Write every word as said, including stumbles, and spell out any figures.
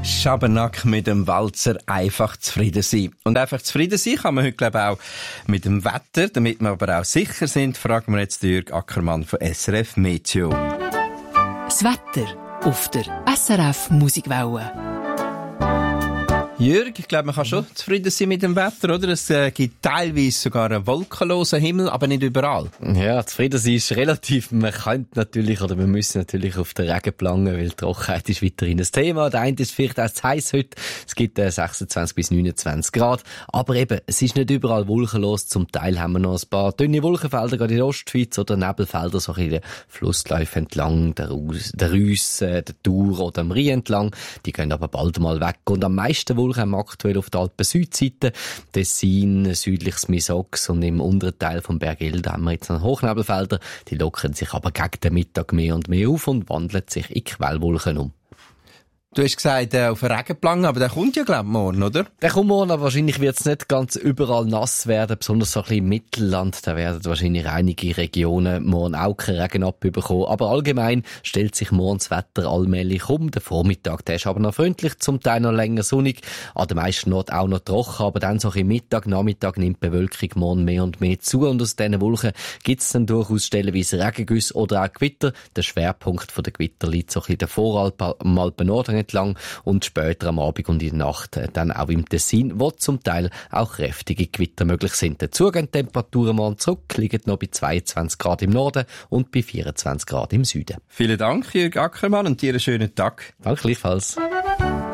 Schabernack mit dem Walzer einfach zufrieden sein. Und einfach zufrieden sein kann man heute, glaube ich, auch mit dem Wetter. Damit wir aber auch sicher sind, fragen wir jetzt Jürg Ackermann von S R F Meteo. Das Wetter auf der S R F Musikwelle. Jürg, ich glaube, man kann schon zufrieden sein mit dem Wetter, oder? Es äh, gibt teilweise sogar einen wolkenlosen Himmel, aber nicht überall. Ja, zufrieden sein ist relativ. Man könnte natürlich, oder wir müssen natürlich auf den Regen planen, weil die Trockenheit ist weiterhin ein Thema. Der eine ist vielleicht auch zu heiß heute. Es gibt äh, sechsundzwanzig bis neunundzwanzig Grad. Aber eben, es ist nicht überall wolkenlos. Zum Teil haben wir noch ein paar dünne Wolkenfelder, gerade in der Ostschweiz, oder Nebelfelder, so in den Flussläufen entlang, der Rüss, der, Rüss, äh, der Thur oder am Rhein entlang. Die gehen aber bald mal weg. Und am meisten Wolken haben wir aktuell auf der Alpen-Südseite, Tessin, südliches Misox und im unteren Teil vom Berg Elde haben wir jetzt noch Hochnebelfelder. Die lockern sich aber gegen den Mittag mehr und mehr auf und wandeln sich in Quellwolken um. Du hast gesagt, äh, auf den Regen planen, aber der kommt ja, glaube ich, morgen, oder? Der kommt morgen, aber wahrscheinlich wird es nicht ganz überall nass werden, besonders so ein bisschen im Mittelland. Da werden wahrscheinlich einige Regionen morgen auch keinen Regen abbekommen. Aber allgemein stellt sich morgen das Wetter allmählich um. Der Vormittag, der ist aber noch freundlich, zum Teil noch länger sonnig, an den meisten Orten auch noch trocken, aber dann so im Mittag, Nachmittag nimmt die Bewölkung morgen mehr und mehr zu und aus diesen Wolken gibt es dann durchaus stellenweise Regengüsse oder auch Gewitter. Der Schwerpunkt der Gewitter liegt so ein bisschen in der Voralpen, am Alpen-Norden lang und später am Abend und in der Nacht dann auch im Tessin, wo zum Teil auch kräftige Gewitter möglich sind. Dazu gehen die Temperaturen morgen zurück, liegen noch bei zweiundzwanzig Grad im Norden und bei vierundzwanzig Grad im Süden. Vielen Dank, Jürg Ackermann, und dir einen schönen Tag. Danke gleichfalls.